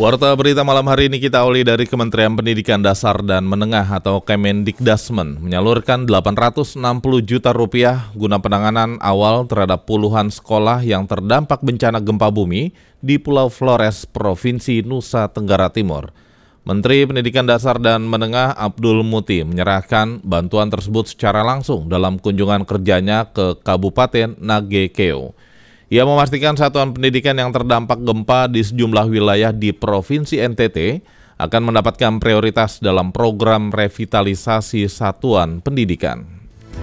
Warta berita malam hari ini kita awali dari Kementerian Pendidikan Dasar dan Menengah atau Kemendikdasmen menyalurkan 860 juta rupiah guna penanganan awal terhadap puluhan sekolah yang terdampak bencana gempa bumi di Pulau Flores, Provinsi Nusa Tenggara Timur. Menteri Pendidikan Dasar dan Menengah Abdul Muti menyerahkan bantuan tersebut secara langsung dalam kunjungan kerjanya ke Kabupaten Nagekeo. Ia memastikan satuan pendidikan yang terdampak gempa di sejumlah wilayah di Provinsi NTT akan mendapatkan prioritas dalam program revitalisasi satuan pendidikan.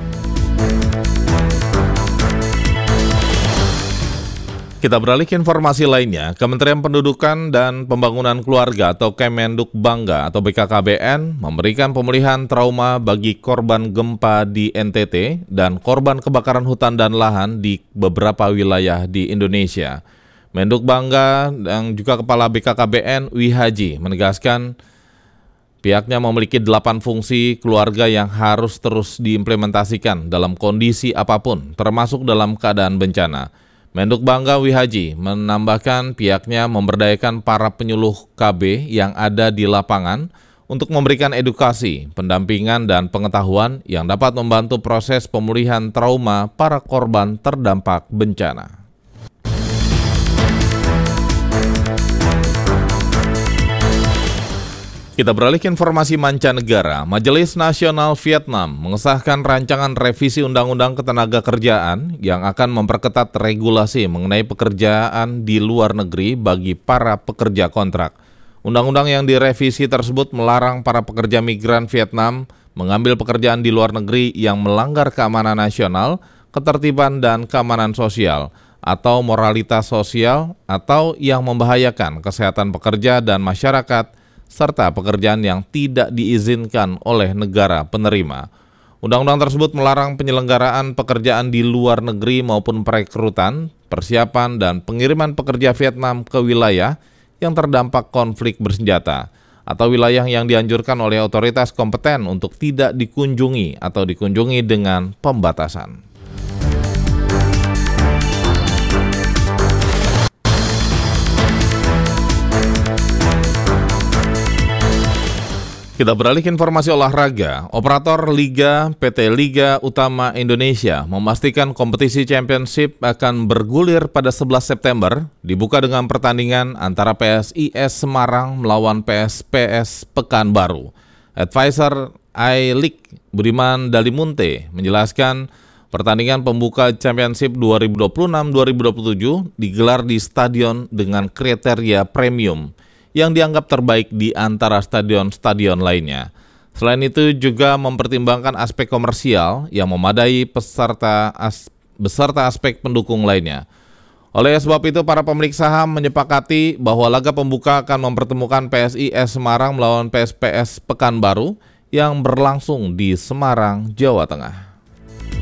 Kita beralih ke informasi lainnya. Kementerian Pendudukan dan Pembangunan Keluarga atau Kemendukbangga atau BKKBN memberikan pemulihan trauma bagi korban gempa di NTT dan korban kebakaran hutan dan lahan di beberapa wilayah di Indonesia. Mendukbangga dan juga Kepala BKKBN Wihaji menegaskan pihaknya memiliki 8 fungsi keluarga yang harus terus diimplementasikan dalam kondisi apapun, termasuk dalam keadaan bencana. Mendukbangga Wihaji menambahkan pihaknya memberdayakan para penyuluh KB yang ada di lapangan untuk memberikan edukasi, pendampingan, dan pengetahuan yang dapat membantu proses pemulihan trauma para korban terdampak bencana. Kita beralih ke informasi mancanegara. Majelis Nasional Vietnam mengesahkan rancangan revisi Undang-Undang Ketenagakerjaan yang akan memperketat regulasi mengenai pekerjaan di luar negeri bagi para pekerja kontrak. Undang-undang yang direvisi tersebut melarang para pekerja migran Vietnam mengambil pekerjaan di luar negeri yang melanggar keamanan nasional, ketertiban dan keamanan sosial, atau moralitas sosial, atau yang membahayakan kesehatan pekerja dan masyarakat, serta pekerjaan yang tidak diizinkan oleh negara penerima. Undang-undang tersebut melarang penyelenggaraan pekerjaan di luar negeri maupun perekrutan, persiapan, dan pengiriman pekerja Vietnam ke wilayah yang terdampak konflik bersenjata, atau wilayah yang dianjurkan oleh otoritas kompeten untuk tidak dikunjungi atau dikunjungi dengan pembatasan. Kita beralih ke informasi olahraga. Operator Liga PT Liga Utama Indonesia memastikan kompetisi Championship akan bergulir pada 11 September, dibuka dengan pertandingan antara PSIS Semarang melawan PSPS Pekanbaru. Advisor I-League Budiman Dalimunte menjelaskan pertandingan pembuka Championship 2026-2027 digelar di stadion dengan kriteria premium yang dianggap terbaik di antara stadion-stadion lainnya. Selain itu juga mempertimbangkan aspek komersial yang memadai beserta aspek pendukung lainnya. Oleh sebab itu, para pemilik saham menyepakati bahwa laga pembuka akan mempertemukan PSIS Semarang melawan PSPS Pekanbaru yang berlangsung di Semarang, Jawa Tengah.